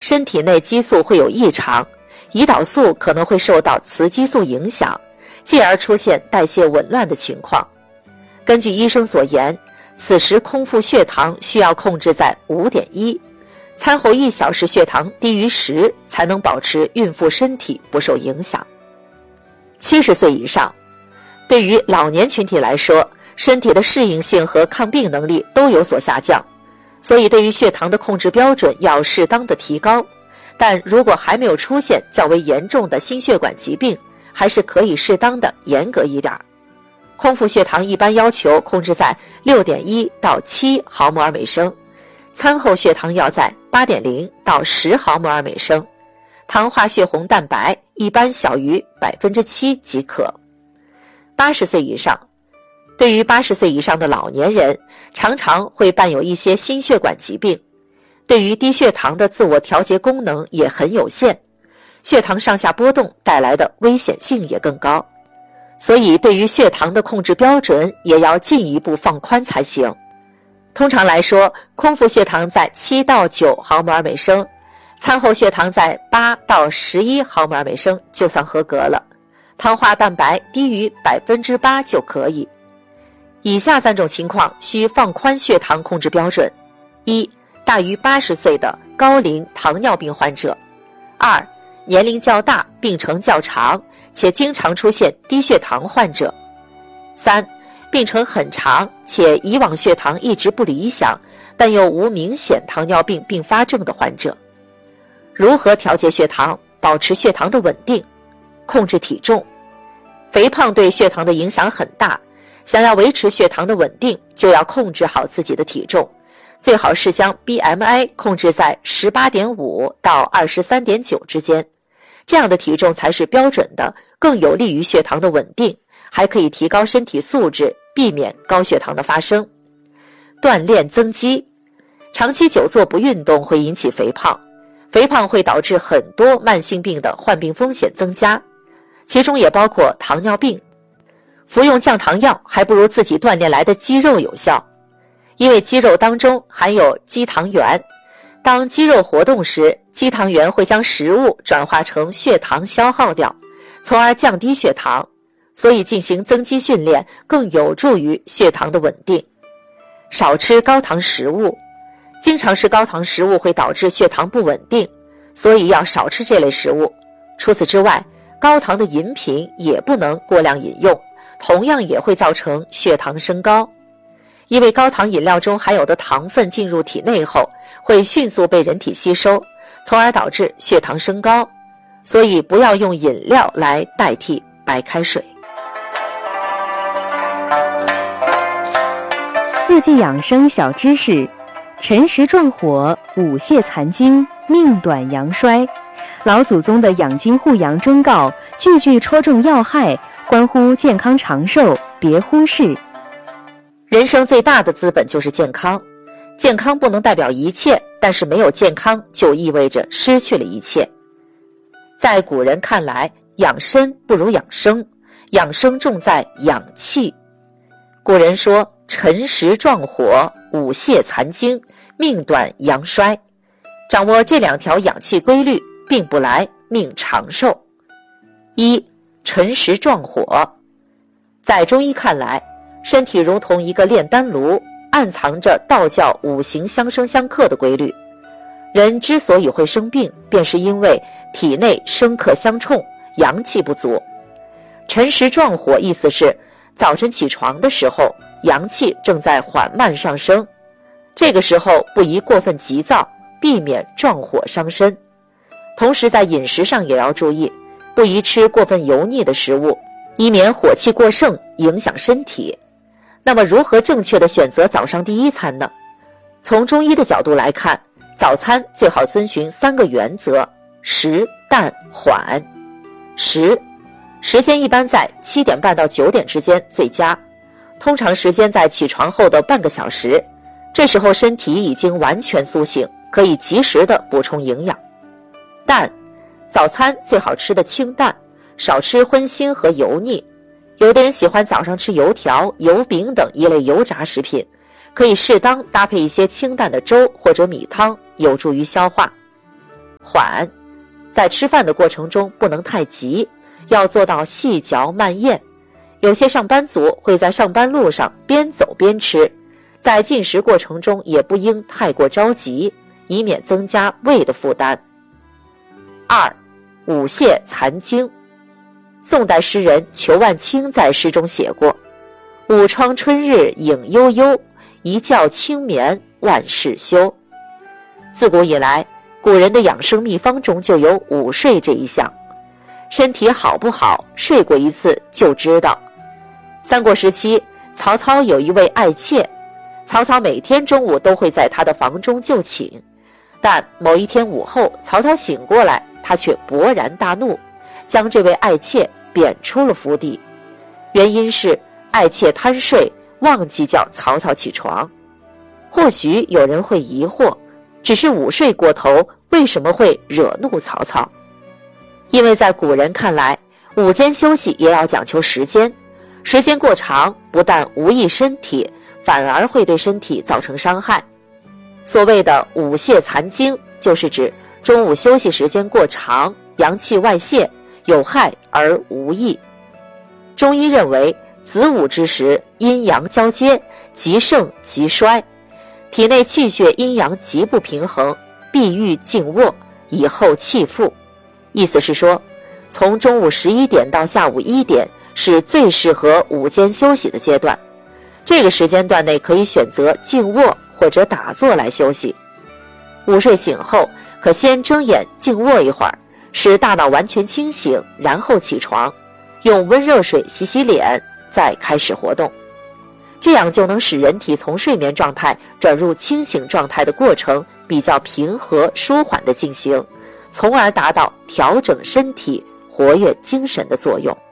身体内激素会有异常，胰岛素可能会受到雌激素影响，继而出现代谢紊乱的情况。根据医生所言，此时空腹血糖需要控制在 5.1， 餐后1小时血糖低于10才能保持孕妇身体不受影响。70岁以上，对于老年群体来说，身体的适应性和抗病能力都有所下降，所以对于血糖的控制标准要适当的提高。但如果还没有出现较为严重的心血管疾病，还是可以适当的严格一点。空腹血糖一般要求控制在 6.1 到7毫摩尔每升，餐后血糖要在 8.0 到10毫摩尔每升，糖化血红蛋白一般小于 7% 即可。80岁以上，对于80岁以上的老年人，常常会伴有一些心血管疾病，对于低血糖的自我调节功能也很有限，血糖上下波动带来的危险性也更高，所以对于血糖的控制标准也要进一步放宽才行。通常来说，空腹血糖在7到9毫摩尔每升，餐后血糖在8到11毫摩尔每升就算合格了，糖化蛋白低于 8% 就可以。以下3种情况需放宽血糖控制标准：一、大于80岁的高龄糖尿病患者；二、年龄较大、病程较长且经常出现低血糖患者；三、病程很长且以往血糖一直不理想，但又无明显糖尿病并发症的患者。如何调节血糖，保持血糖的稳定？控制体重。肥胖对血糖的影响很大，想要维持血糖的稳定，就要控制好自己的体重，最好是将 BMI 控制在 18.5 到 23.9 之间，这样的体重才是标准的，更有利于血糖的稳定，还可以提高身体素质，避免高血糖的发生。锻炼增肌。长期久坐不运动会引起肥胖，肥胖会导致很多慢性病的患病风险增加，其中也包括糖尿病。服用降糖药还不如自己锻炼来的肌肉有效，因为肌肉当中含有肌糖原，当肌肉活动时，肌糖原会将食物转化成血糖消耗掉，从而降低血糖，所以进行增肌训练更有助于血糖的稳定。少吃高糖食物。经常吃高糖食物会导致血糖不稳定，所以要少吃这类食物。除此之外，高糖的饮品也不能过量饮用，同样也会造成血糖升高。因为高糖饮料中含有的糖分进入体内后，会迅速被人体吸收，从而导致血糖升高，所以不要用饮料来代替白开水。 四季养生小知识：辰时壮火，午泻残精，命短阳衰。老祖宗的养精护阳忠告，句句戳中要害，关乎健康长寿，别忽视。 人生最大的资本就是健康，健康不能代表一切，但是没有健康就意味着失去了一切。在古人看来，养身不如养生，养生重在养气。古人说，辰时壮火，午泻残精，命短阳衰。掌握这2条养气规律，病不来，命长寿。一、辰时壮火。在中医看来，身体如同一个炼丹炉，暗藏着道教5行相生相克的规律。人之所以会生病，便是因为体内生克相冲，阳气不足。辰时壮火意思是早晨起床的时候，阳气正在缓慢上升，这个时候不宜过分急躁，避免壮火伤身。同时在饮食上也要注意，不宜吃过分油腻的食物，以免火气过盛影响身体。那么如何正确的选择早上第一餐呢？从中医的角度来看，早餐最好遵循3个原则：时、淡、缓。时间一般在7点半到9点之间最佳，通常时间在起床后的半个小时，这时候身体已经完全苏醒，可以及时的补充营养。淡，早餐最好吃的清淡，少吃荤腥和油腻。有的人喜欢早上吃油条、油饼等一类油炸食品，可以适当搭配一些清淡的粥或者米汤，有助于消化。 缓，在吃饭的过程中不能太急，要做到细嚼慢咽。有些上班族会在上班路上边走边吃，在进食过程中也不应太过着急，以免增加胃的负担。2. 午泻残经。宋代诗人裘万卿在诗中写过：午窗春日影悠悠，一觉清眠万事休。自古以来，古人的养生秘方中就有午睡这一项。身体好不好，睡过一次就知道。三国时期，曹操有一位爱妾，曹操每天中午都会在他的房中就寝，但某一天午后，曹操醒过来，他却勃然大怒，将这位爱妾贬出了府邸。原因是爱妾贪睡，忘记叫曹操起床。或许有人会疑惑，只是午睡过头，为什么会惹怒曹操？因为在古人看来，午间休息也要讲求时间，时间过长不但无益身体，反而会对身体造成伤害。所谓的午泻残经，就是指中午休息时间过长，阳气外泄，有害而无益。中医认为，子午之时，阴阳交接，极盛极衰，体内气血阴阳极不平衡，必欲静卧，以后气复。意思是说，从中午11点到下午1点是最适合午间休息的阶段，这个时间段内可以选择静卧或者打坐来休息。午睡醒后，可先睁眼静卧一会儿，使大脑完全清醒，然后起床，用温热水洗洗脸，再开始活动。这样就能使人体从睡眠状态转入清醒状态的过程比较平和舒缓地进行，从而达到调整身体、活跃精神的作用。